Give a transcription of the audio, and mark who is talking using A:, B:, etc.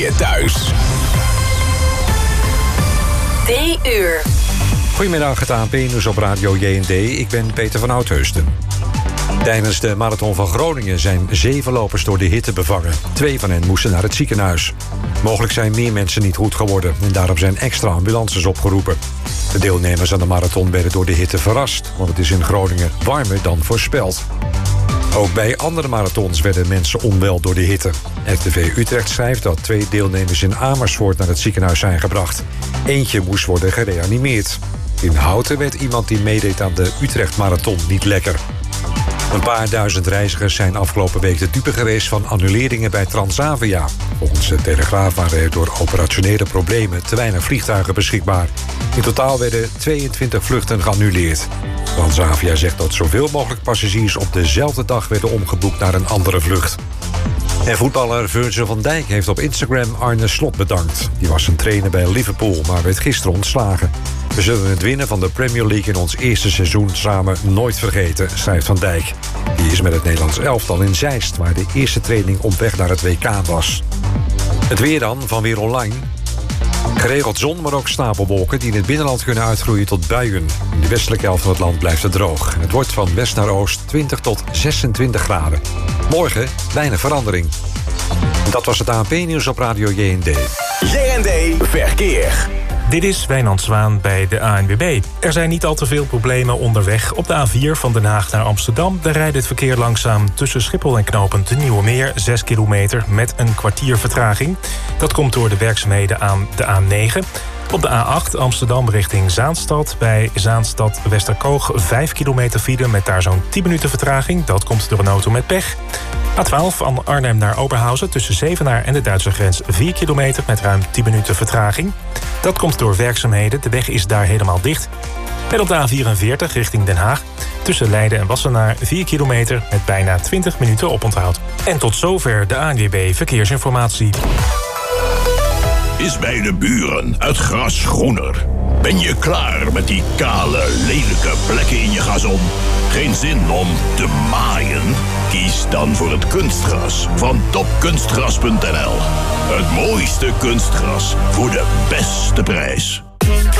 A: je thuis.
B: 3 uur.
C: Goedemiddag, het ANP-nieuws op Radio JND. Ik ben Peter van Oudheusden. Tijdens de Marathon van Groningen zijn 7 lopers door de hitte bevangen. 2 van hen moesten naar het ziekenhuis. Mogelijk zijn meer mensen niet goed geworden en daarom zijn extra ambulances opgeroepen. De deelnemers aan de marathon werden door de hitte verrast, want het is in Groningen warmer dan voorspeld. Ook bij andere marathons werden mensen onwel door de hitte. RTV Utrecht schrijft dat 2 deelnemers in Amersfoort naar het ziekenhuis zijn gebracht. Eentje moest worden gereanimeerd. In Houten werd iemand die meedeed aan de Utrecht Marathon niet lekker. Een paar duizend reizigers zijn afgelopen week de dupe geweest van annuleringen bij Transavia. Volgens de Telegraaf waren er door operationele problemen te weinig vliegtuigen beschikbaar. In totaal werden 22 vluchten geannuleerd. Transavia zegt dat zoveel mogelijk passagiers op dezelfde dag werden omgeboekt naar een andere vlucht. En voetballer Virgil van Dijk heeft op Instagram Arne Slot bedankt. Die was een trainer bij Liverpool, maar werd gisteren ontslagen. We zullen het winnen van de Premier League in ons eerste seizoen samen nooit vergeten, schrijft Van Dijk. Die is met het Nederlands elftal in Zeist, waar de eerste training op weg naar het WK was. Het weer dan, van Weer Online. Geregeld zon, maar ook stapelwolken die in het binnenland kunnen uitgroeien tot buien. In de westelijke helft van het land blijft het droog. Het wordt van west naar oost 20 tot 26 graden. Morgen weinig verandering. Dat was het ANP-nieuws op Radio JND.
A: JND Verkeer.
D: Dit is Wijnand Zwaan bij de ANWB. Er zijn niet al te veel problemen onderweg. Op de A4 van Den Haag naar Amsterdam... daar rijdt het verkeer langzaam tussen Schiphol en knooppunt de Nieuwe Meer... 6 kilometer met een kwartier vertraging. Dat komt door de werkzaamheden aan de A9... Op de A8 Amsterdam richting Zaanstad. Bij Zaanstad Westerkoog 5 kilometer file met daar zo'n 10 minuten vertraging. Dat komt door een auto met pech. A12 van Arnhem naar Oberhausen tussen Zevenaar en de Duitse grens 4 kilometer met ruim 10 minuten vertraging. Dat komt door werkzaamheden. De weg is daar helemaal dicht. En op de A44 richting Den Haag tussen Leiden en Wassenaar 4 kilometer met bijna 20 minuten oponthoud. En tot zover de ANWB Verkeersinformatie.
E: Is bij de buren het gras groener? Ben je klaar met die kale, lelijke plekken in je gazon? Geen zin om te maaien? Kies dan voor het kunstgras van topkunstgras.nl. Het mooiste kunstgras voor de beste prijs.